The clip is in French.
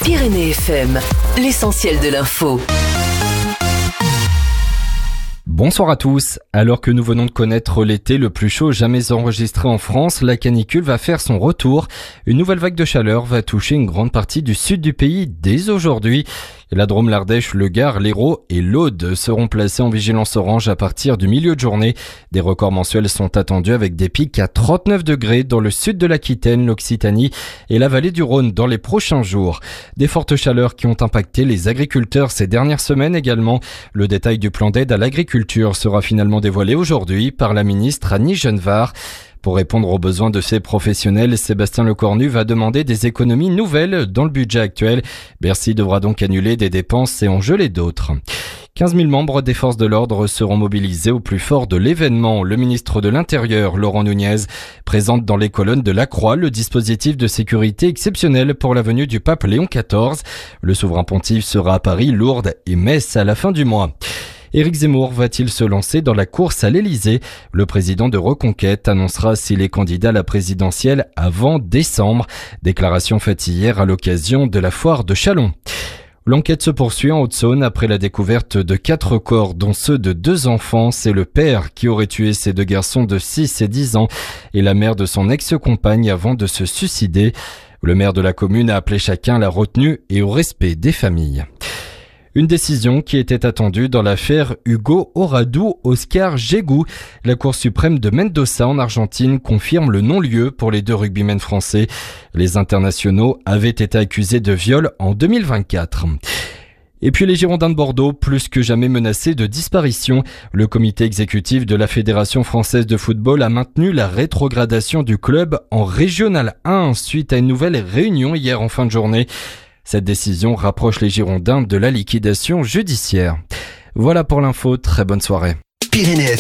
Pyrénées FM, l'essentiel de l'info. Bonsoir à tous. Alors que nous venons de connaître l'été le plus chaud jamais enregistré en France, la canicule va faire son retour. Une nouvelle vague de chaleur va toucher une grande partie du sud du pays dès aujourd'hui. La Drôme, l'Ardèche, le Gard, l'Hérault et l'Aude seront placés en vigilance orange à partir du milieu de journée. Des records mensuels sont attendus avec des pics à 39 degrés dans le sud de l'Aquitaine, l'Occitanie et la vallée du Rhône dans les prochains jours. Des fortes chaleurs qui ont impacté les agriculteurs ces dernières semaines également. Le détail du plan d'aide à l'agriculture sera finalement dévoilé aujourd'hui par la ministre Annie Genevard. Pour répondre aux besoins de ces professionnels, Sébastien Lecornu va demander des économies nouvelles dans le budget actuel. Bercy devra donc annuler des dépenses et en geler d'autres. 15 000 membres des forces de l'ordre seront mobilisés au plus fort de l'événement. Le ministre de l'Intérieur, Laurent Nunez, présente dans les colonnes de la Croix le dispositif de sécurité exceptionnel pour la venue du pape Léon XIV. Le souverain pontife sera à Paris, Lourdes et Metz à la fin du mois. Éric Zemmour va-t-il se lancer dans la course à l'Elysée ? Le président de Reconquête annoncera s'il est candidat à la présidentielle avant décembre. Déclaration faite hier à l'occasion de la foire de Châlons. L'enquête se poursuit en Haute-Saône après la découverte de 4 corps, dont ceux de 2 enfants. C'est le père qui aurait tué ces 2 garçons de 6 et 10 ans et la mère de son ex-compagne avant de se suicider. Le maire de la commune a appelé chacun à la retenue et au respect des familles. Une décision qui était attendue dans l'affaire Hugo Oradou-Oscar Jégou. La Cour suprême de Mendoza en Argentine confirme le non-lieu pour les 2 rugbymen français. Les internationaux avaient été accusés de viol en 2024. Et puis les Girondins de Bordeaux, plus que jamais menacés de disparition. Le comité exécutif de la Fédération française de football a maintenu la rétrogradation du club en Régional 1 suite à une nouvelle réunion hier en fin de journée. Cette décision rapproche les Girondins de la liquidation judiciaire. Voilà pour l'info, très bonne soirée. Pyrénées